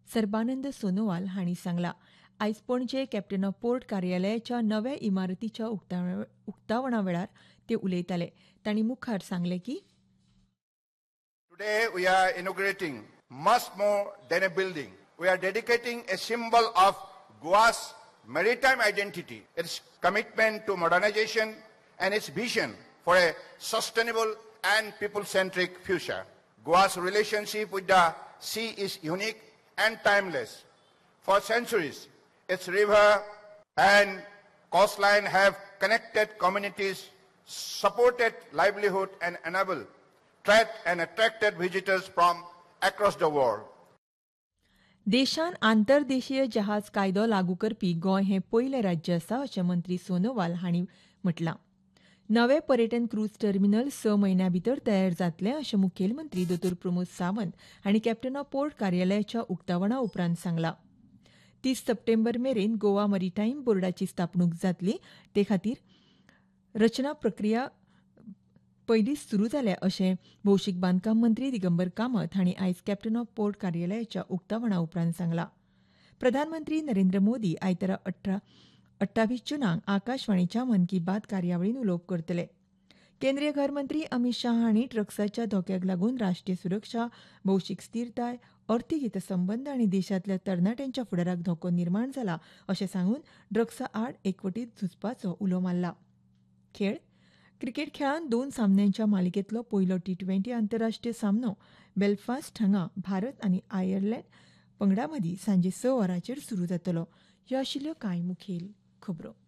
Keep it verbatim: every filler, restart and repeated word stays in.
सर्बानंद सोनोवाल हांणी सांगलां. आयज पणजे कॅप्टन ऑफ पोर्ट कार्यालयाच्या नव्या इमारतीच्या उक्तावणा वेळार ते उलयताले. तांणी मुखार सांगलें की Today we are inaugurating much more than a building. We are dedicating a symbol of Goa's maritime identity, its commitment to modernization and its vision for a sustainable and people-centric future. Goa's relationship with the sea is unique and timeless. For centuries, its river and coastline have connected communities, supported livelihood and enabled trade and attracted visitors from across the world. देशान आंतरदेशीय जहाज कायदो लागू करपी गोंय हें पयलें राज्य आसा अशें मंत्री सोनोवाल हांणी म्हटलां. नवें पर्यटन क्रूज टर्मिनल स म्हयन्यां भितर तयार जातलें अशें मुखेलमंत्री दोतोर प्रमोद सावंत हांणी कॅप्टन ऑफ पोर्ट कार्यालयाच्या उक्तावणा उपरांत सांगलां. तीस सप्टेंबर मेरेन गोवा मरीटाईम बोर्डाची स्थापणूक जातली. ते खातीर रचना प्रक्रिया पयलींच सुरू जाल्या अशें भौशीक बांदकाम मंत्री दिगंबर कामत हांणी आयज कॅप्टन ऑफ पोर्ट कार्यालयाच्या उक्तावणा उपरांत सांगलां. प्रधानमंत्री नरेंद्र मोदी आयतारा अठ्ठावीस जुनाक आकाशवाणीच्या मन की बात कार्यावळीन उलोवप करतले. केंद्रीय घर मंत्री अमित शाह हांणी ड्रग्साच्या धोक्याक लागून राष्ट्रीय सुरक्षा, भौशीक स्थिरताय, अर्थीक हितसंबंद आनी देशांतल्या तरणाट्यांच्या फुडाराक धोको निर्माण जाला अशें सांगून ड्रग्सा आड एकवटीत झुजपाचो उलो मारला. खेळ क्रिकेट खेळांत दोन सामन्यांच्या मालिकेंतलो पयलो टी ट्वेंटी आंतरराष्ट्रीय सामनो बेलफास्ट हांगा भारत आनी आयर्लंड पंगडा मदीं सांजे स वरांचेर सुरू जातलो. ह्यो आशिल्ल्यो कांय मुखेल खबरो.